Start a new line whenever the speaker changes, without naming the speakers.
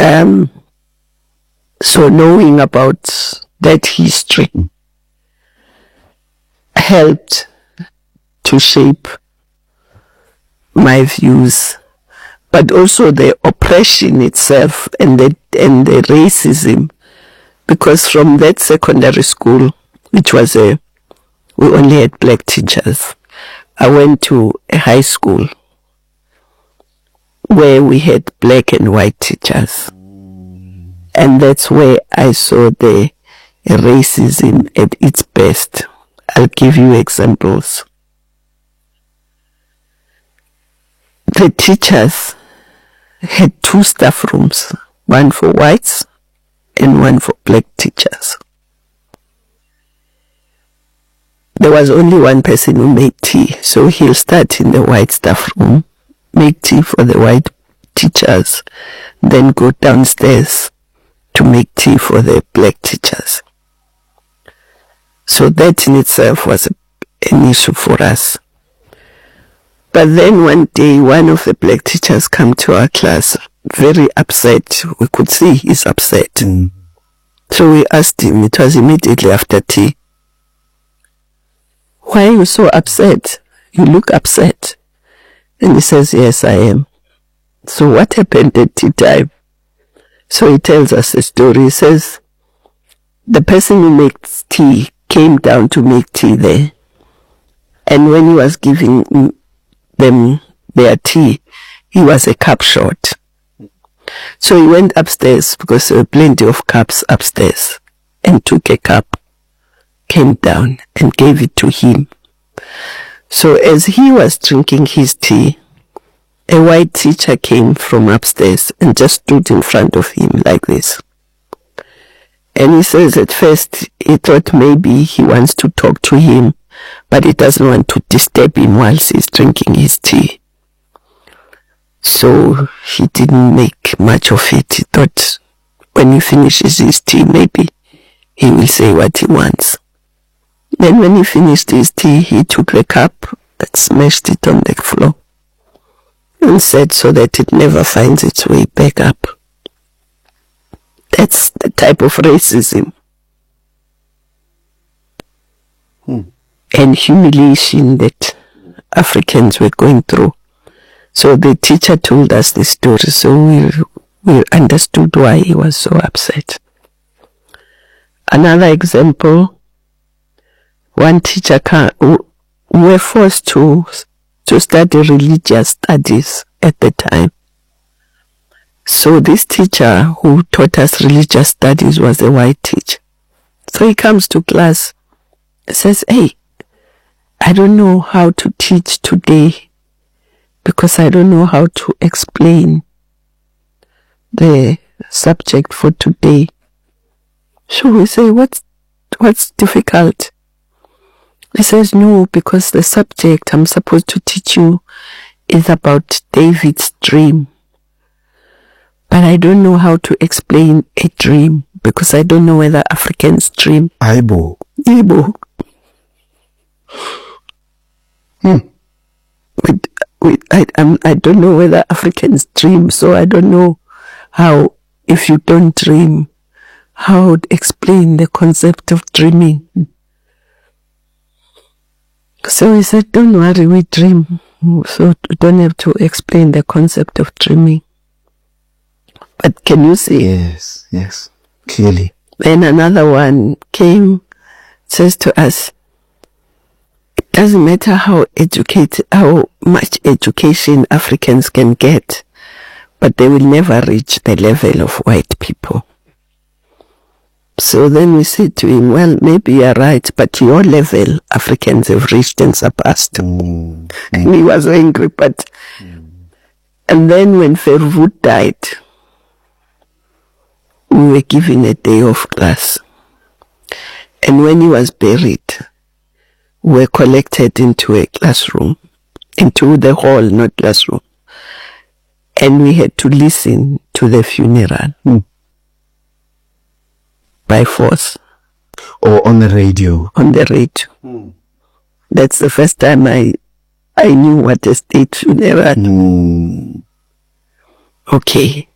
So knowing about that history helped to shape my views, but also the oppression itself and the racism, because from that secondary school, which was we only had black teachers, I went to a high school where we had black and white teachers. And that's where I saw the racism at its best. I'll give you examples. The teachers had 2 staff rooms, one for whites and one for black teachers. There was only one person who made tea, so he'll start in the white staff room, make tea for the white teachers, then go downstairs to make tea for the black teachers. So that in itself was an issue for us. But then one day, one of the black teachers came to our class, very upset. We could see he's upset. So we asked him, it was immediately after tea, "Why are you so upset? You look upset." And he says, "Yes, I am." So what happened at tea time? So he tells us a story. He says, the person who makes tea came down to make tea there. And when he was giving them their tea, he was a cup short. So he went upstairs, because there were plenty of cups upstairs, and took a cup, came down and gave it to him. So as he was drinking his tea, a white teacher came from upstairs and just stood in front of him like this. And he says at first he thought maybe he wants to talk to him, but he doesn't want to disturb him whilst he's drinking his tea. So he didn't make much of it. He thought when he finishes his tea, maybe he will say what he wants. Then when he finished his tea, he took the cup and smashed it on the floor and said, so that it never finds its way back up. That's the type of racism and humiliation that Africans were going through. So the teacher told us the story, so we understood why he was so upset. Another example, one teacher were forced to study religious studies at the time. So this teacher who taught us religious studies was a white teacher. So he comes to class, says, "Hey, I don't know how to teach today because I don't know how to explain the subject for today." So we say, what's difficult? He says, "No, because the subject I'm supposed to teach you is about David's dream. But I don't know how to explain a dream because I don't know whether Africans dream."
Igbo.
I don't know whether Africans dream, so I don't know how, if you don't dream, how to explain the concept of dreaming. So he said, "Don't worry, we dream, so you don't have to explain the concept of dreaming." But can you see?
Yes, clearly.
Then another one came, says to us, "It doesn't matter how much education Africans can get, but they will never reach the level of white people." So then we said to him, "Well, maybe you're right, but your level Africans have reached and surpassed." And he was angry, but and then when Verwoerd died, we were given a day off class. And when he was buried, we were collected into a classroom, into the hall, not classroom. And we had to listen to the funeral by force.
Or on the radio?
On the radio. That's the first time I knew what a state funeral. Okay.